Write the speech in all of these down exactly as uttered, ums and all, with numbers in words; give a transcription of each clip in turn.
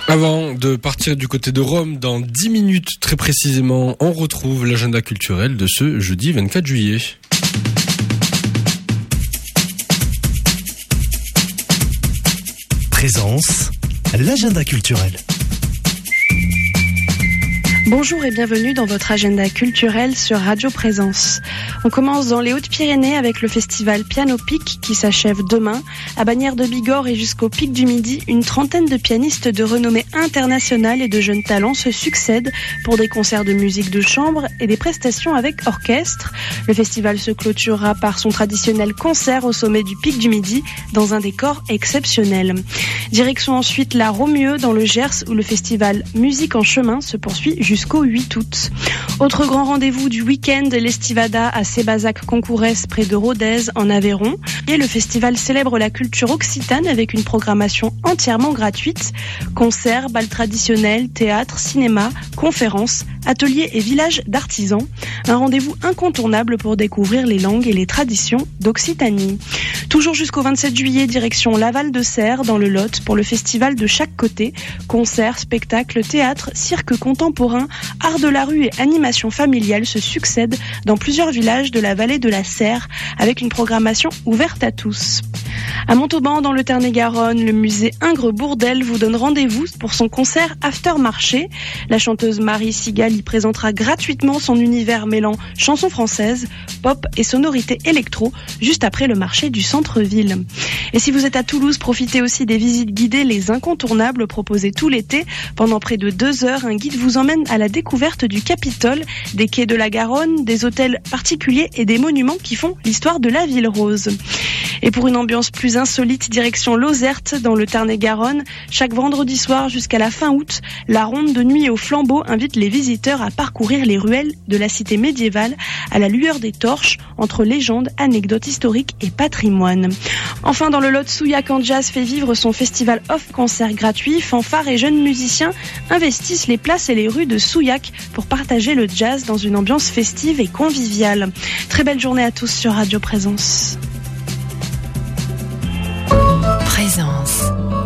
Avant de partir du côté de Rome, dans dix minutes très précisément, on retrouve l'agenda culturel de ce jeudi vingt-quatre juillet. Présence, l'agenda culturel. Bonjour et bienvenue dans votre agenda culturel sur Radio Présence. On commence dans les Hautes-Pyrénées avec le festival Piano Pic qui s'achève demain. À Bagnères de Bigorre et jusqu'au Pic du Midi, une trentaine de pianistes de renommée internationale et de jeunes talents se succèdent pour des concerts de musique de chambre et des prestations avec orchestre. Le festival se clôturera par son traditionnel concert au sommet du Pic du Midi dans un décor exceptionnel. Direction ensuite la Romieux dans le Gers où le festival Musique en chemin se poursuit jusqu'à jusqu'au huit août. Autre grand rendez-vous du week-end, l'Estivada à Sébazac-Concourès près de Rodez en Aveyron. Et le festival célèbre la culture occitane avec une programmation entièrement gratuite. Concerts, bals traditionnels, théâtre, cinéma, conférences, ateliers et villages d'artisans. Un rendez-vous incontournable pour découvrir les langues et les traditions d'Occitanie. Toujours jusqu'au vingt-sept juillet, direction Laval-de-Serre dans le Lot pour le festival de chaque côté. Concerts, spectacles, théâtre, cirque contemporain, art de la rue et animation familiale se succèdent dans plusieurs villages de la vallée de la Serre avec une programmation ouverte à tous. À Montauban, dans le Tarn-et-Garonne, le musée Ingres-Bourdelle vous donne rendez-vous pour son concert After Marché. La chanteuse Marie Sigal y présentera gratuitement son univers mêlant chansons françaises, pop et sonorités électro juste après le marché du centre-ville. Et si vous êtes à Toulouse, profitez aussi des visites guidées Les Incontournables proposées tout l'été. Pendant près de deux heures, un guide vous emmène à la découverte du Capitole, des quais de la Garonne, des hôtels particuliers et des monuments qui font l'histoire de la ville rose. Et pour une ambiance plus insolite, direction Lozerte dans le Tarn-et-Garonne, chaque vendredi soir jusqu'à la fin août, la ronde de nuit au flambeau invite les visiteurs à parcourir les ruelles de la cité médiévale à la lueur des torches entre légendes, anecdotes historiques et patrimoine. Enfin, dans le Lot, Souillac en Jazz fait vivre son festival off-concert gratuit. Fanfares et jeunes musiciens investissent les places et les rues de Souillac pour partager le jazz dans une ambiance festive et conviviale. Très belle journée à tous sur Radio Présence. Présence.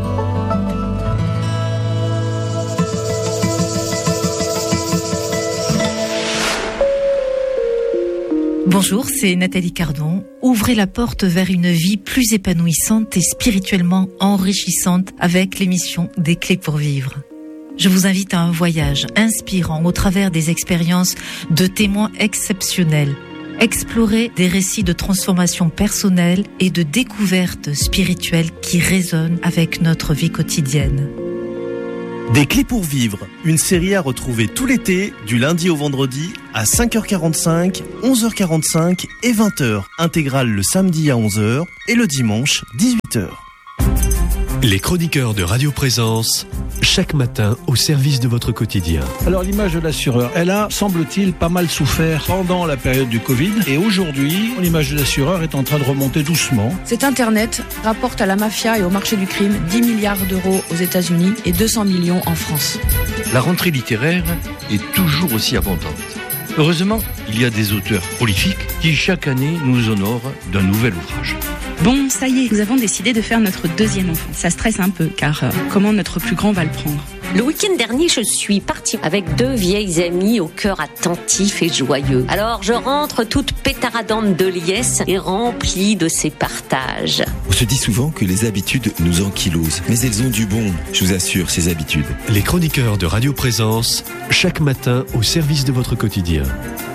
Bonjour, c'est Nathalie Cardon. Ouvrez la porte vers une vie plus épanouissante et spirituellement enrichissante avec l'émission Des Clés pour Vivre. Je vous invite à un voyage inspirant au travers des expériences de témoins exceptionnels. Explorer des récits de transformation personnelle et de découverte spirituelle qui résonnent avec notre vie quotidienne. Des Clés pour Vivre, une série à retrouver tout l'été, du lundi au vendredi, à cinq heures quarante-cinq, onze heures quarante-cinq et vingt heures. Intégrale le samedi à onze heures et le dimanche dix-huit heures. Les chroniqueurs de Radio Présence, chaque matin au service de votre quotidien. Alors l'image de l'assureur, elle a, semble-t-il, pas mal souffert pendant la période du Covid. Et aujourd'hui, l'image de l'assureur est en train de remonter doucement. Cet Internet rapporte à la mafia et au marché du crime dix milliards d'euros aux États-Unis et deux cents millions en France. La rentrée littéraire est toujours aussi abondante. Heureusement, il y a des auteurs prolifiques qui chaque année nous honorent d'un nouvel ouvrage. Bon, ça y est, nous avons décidé de faire notre deuxième enfant. Ça stresse un peu, car euh, comment notre plus grand va le prendre ? Le week-end dernier, je suis partie avec deux vieilles amies au cœur attentif et joyeux. Alors, je rentre toute pétaradante de liesse et remplie de ces partages. On se dit souvent que les habitudes nous ankylosent, mais elles ont du bon, je vous assure, ces habitudes. Les chroniqueurs de Radio Présence, chaque matin au service de votre quotidien.